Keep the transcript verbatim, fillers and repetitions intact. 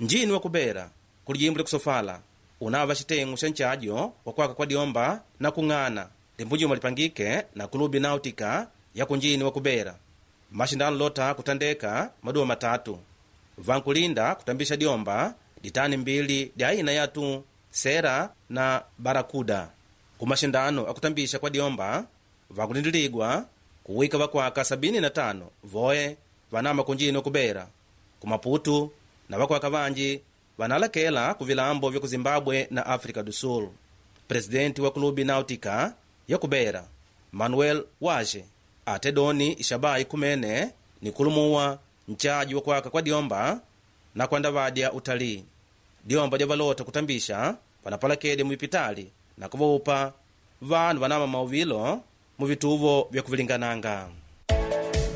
njini wa kubera kulijimbule kusofala unava chitengu cha nchajo wakwaka kwa diomba na kung'ana limbunjuma lipangike na kulubi nautika ya kunjini wa kubera. Mashindano lota kutandeka maduwa matatu vankulinda kutambisha diomba ditani mbili di aina yatu sera na barakuda. Kumashindano akutambisha kwa diomba vankulindiligwa kuwika vakwaka sabini na tano voe vanama kunjini wa kubera kumaputu na vakwaka vanji vanalakela kuvilambo vya Zimbabwe na Afrika do Sul. Presidenti wa klubi nautika ya kubera Manuel Waje ate doni ishabai kumene ni kulumuwa nchaji wa kwaka kwa diomba na kwanda vadya utalii. Diomba dya valota kutambisha vanapalakede muipitali na kuvaupa vanu vanama mauvilo muvituvo vya kuvilingananga.